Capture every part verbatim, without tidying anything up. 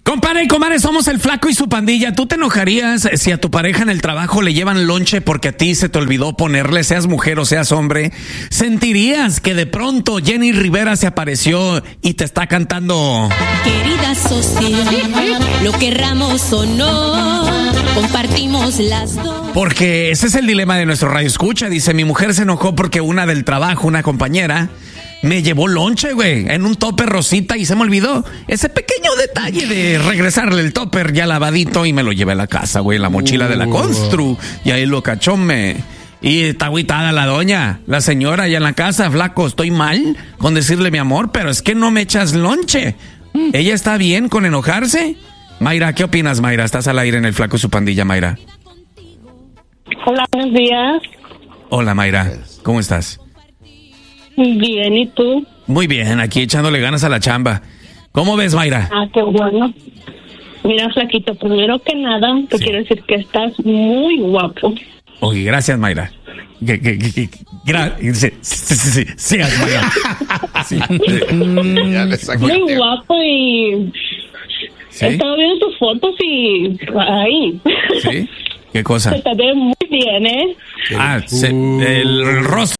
Compadre y comadre, somos el Flaco y su pandilla. ¿Tú te enojarías si a tu pareja en el trabajo le llevan lonche porque a ti se te olvidó ponerle, seas mujer o seas hombre? ¿Sentirías que de pronto Jenny Rivera se apareció y te está cantando? Querida sociedad, lo querramos o no, compartimos las dos. Porque ese es el dilema de nuestro radio escucha. Dice, mi mujer se enojó porque una del trabajo, una compañera, me llevó lonche, güey, en un topper rosita y se me olvidó ese pequeño detalle de regresarle el topper ya lavadito y me lo llevé a la casa, güey, en la mochila de la Constru. Y ahí lo cachó, me... Y está agüitada la doña, la señora allá en la casa. Flaco, estoy mal con decirle mi amor, pero es que no me echas lonche. ¿Ella está bien con enojarse? Mayra, ¿qué opinas, Mayra? Estás al aire en el Flaco y su pandilla, Mayra. Hola, buenos días. Hola, Mayra, ¿cómo estás? Bien, ¿y tú? Muy bien, aquí echándole ganas a la chamba. ¿Cómo ves, Mayra? Ah, qué bueno. Mira, Flaquito, primero que nada, te Sí. quiero decir que estás muy guapo. Oye, gracias, Mayra. Que, que, que, que, gra- sí, sí, sí, sí, sí, Mayra. Sí. Ya le saqué. Muy guapo y... ¿Sí? He estado viendo tus fotos y... Ahí. ¿Sí? ¿Qué cosa? Se te ve muy bien, ¿eh? Ah, se- el rostro.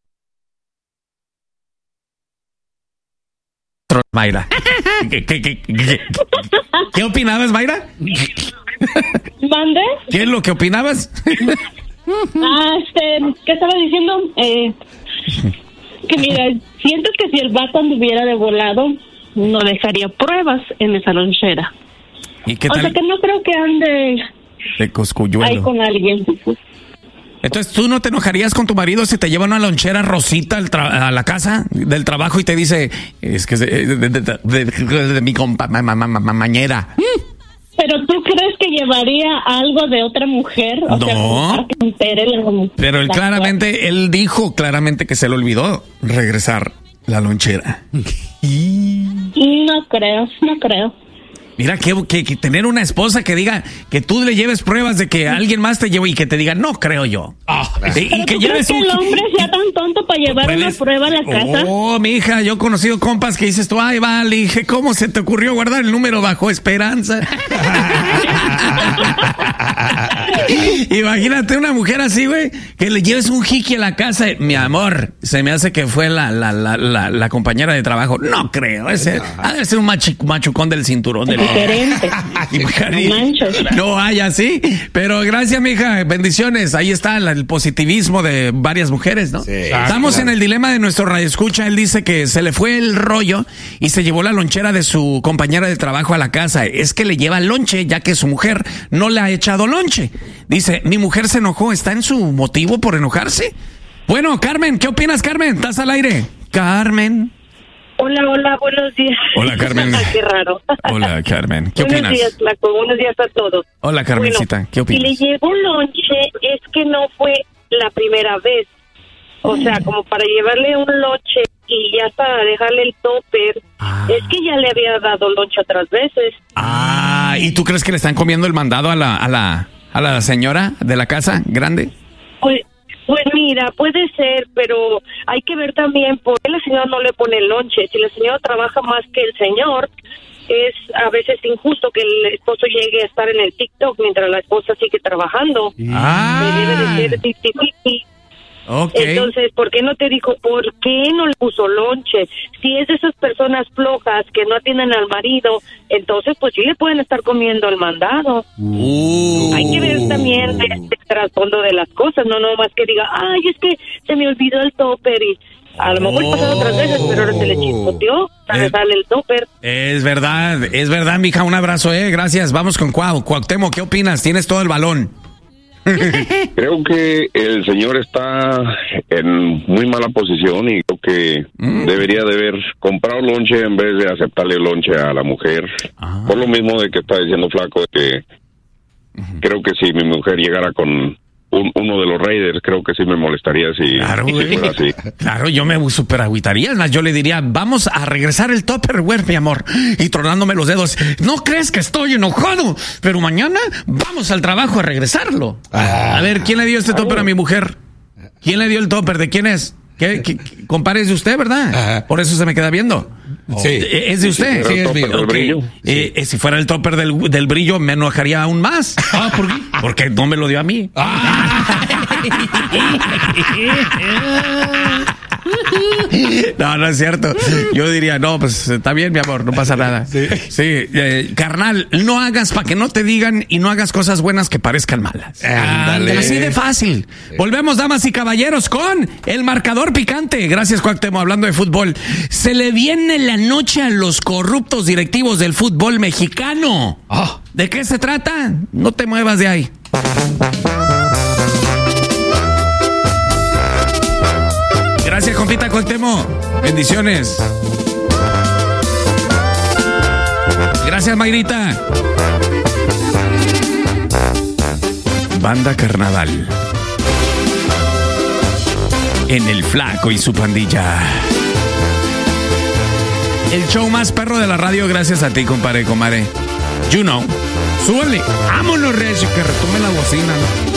Mayra. ¿Qué, qué, qué, qué, qué opinabas, Mayra? ¿Mande? ¿Qué es lo que opinabas? Ah, este... ¿Qué estaba diciendo? Eh... Que mira, siento que si el vato anduviera de volado, no dejaría pruebas en esa lonchera. ¿Y qué O sea tal? que no creo que ande De ahí coscuyuelo. con alguien. Entonces, ¿tú no te enojarías con tu marido si te lleva una lonchera rosita al tra- a la casa del trabajo y te dice, es que es de, de, de, de- de- de mi compa, ma, ma, ma, ma- mañera? Pero ¿tú crees que llevaría algo de otra mujer? O No. sea, para que se entere la- Pero él la- claramente, él dijo claramente que se le olvidó regresar la lonchera. No creo, no creo. Mira, que, que, que tener una esposa que diga que tú le lleves pruebas de que alguien más te llevó y que te diga, no creo yo. Y, y ¿Pero que tú crees lleves que un... el hombre sea tan tonto para llevar una ¿Puedes? prueba a la casa? Oh, mi hija, yo he conocido compas que dices tú, ay, vale, dije, ¿cómo se te ocurrió guardar el número bajo esperanza? Imagínate una mujer así, güey, que le lleves un jiqui a la casa. Mi amor, se me hace que fue la, la, la, la, la compañera de trabajo. No creo, ese ha de ser un machi- machucón del cinturón. Del... Diferente. Imagínate. No manches. No hay así, pero gracias, mija, bendiciones. Ahí está la- el positivismo de varias mujeres, ¿no? Sí. Estamos Claro. en el dilema de nuestro radioescucha. Él dice que se le fue el rollo y se llevó la lonchera de su compañera de trabajo a la casa. Es que le lleva lonche ya que su mujer no le ha echado lonche. Dice, mi mujer se enojó. ¿Está en su motivo por enojarse? Bueno, Carmen, ¿qué opinas, Carmen? ¿Estás al aire? Carmen. Hola, hola, buenos días. Hola, Carmen. Qué raro. Hola, Carmen. ¿Qué buenos opinas? días, Flaco. Buenos días a todos. Hola, Carmencita. Bueno, ¿Qué opinas? Si le llevo lonche, es que no fue la primera vez. O sea, como para llevarle un lonche y ya para dejarle el topper, Ah. es que ya le había dado lonche otras veces. Ah, ¿y tú crees que le están comiendo el mandado a la, a la, a la señora de la casa grande? Pues, pues mira, puede ser, pero hay que ver también por qué la señora no le pone el lonche. Si la señora trabaja más que el señor, es a veces injusto que el esposo llegue a estar en el TikTok mientras la esposa sigue trabajando. Ah, Debe de ser fifty-fifty. ok. Entonces, ¿por qué no te dijo por qué no le puso lonche? Si es de esas personas flojas que no atienden al marido, entonces pues sí le pueden estar comiendo el mandado. Uh. Hay que ver también el, el trasfondo de las cosas, no nomás que diga, ay, es que se me olvidó el topper y a lo mejor pasado otras veces, pero ahora se le chispoteó para Eh. darle el topper. Es verdad, es verdad, mija, un abrazo, eh, gracias. Vamos con Cuau. Cuauhtémoc, ¿qué opinas? Tienes todo el balón. Creo que el señor está en muy mala posición y creo que Mm. debería de haber comprado lonche en vez de aceptarle lonche a la mujer. Ah. Por lo mismo de que está diciendo Flaco, de que creo que si mi mujer llegara con un- uno de los Raiders, creo que sí me molestaría si, Claro, si güey. fuera así. Claro, yo me super agüitaría. Es más, yo le diría, vamos a regresar el Tupperware, mi amor. Y tronándome los dedos. No crees que estoy enojado, pero mañana vamos al trabajo a regresarlo. Ah. A ver, ¿quién le dio este topper a mi mujer? ¿Quién le dio el topper? ¿De quién es? ¿Qué, qué, qué- compadre, es de usted, verdad? Ajá. Por eso se me queda viendo. Sí. ¿Es de usted? Sí, es mío. Okay. Brillo. Eh, eh, si fuera el topper del, del brillo, me enojaría aún más. Ah, ¿por qué? Porque no me lo dio a mí. No, no es cierto. Yo diría, no, pues está bien, mi amor, no pasa nada. Sí, sí eh, carnal, no hagas para que no te digan y no hagas cosas buenas que parezcan malas. Ándale. Así de fácil. Volvemos, damas y caballeros, con el marcador picante. Gracias, Cuauhtémoc, hablando de fútbol. Se le viene la noche a los corruptos directivos del fútbol mexicano. Oh. ¿De qué se trata? No te muevas de ahí. Gracias, compita Cuauhtémoc. Bendiciones. Gracias, Mayrita. Banda Carnaval. En el Flaco y su pandilla. El show más perro de la radio, gracias a ti, compadre, comadre. You know. Súbale. Vámonos, Recio, que retome la bocina.